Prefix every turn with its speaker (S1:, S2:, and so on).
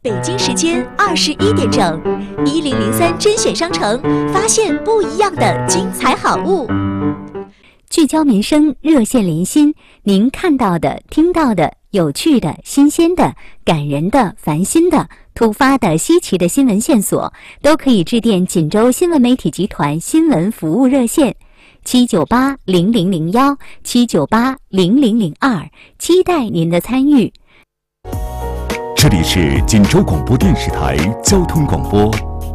S1: 北京时间21点整，1003甄选商城发现不一样的精彩好物。
S2: 聚焦民生，热线连心，您看到的、听到的、有趣的、新鲜的、感人的、烦心的、突发的、稀奇的新闻线索，都可以致电锦州新闻媒体集团新闻服务热线7980001 7980002，期待您的参与。
S3: 这里是锦州广播电视台交通广播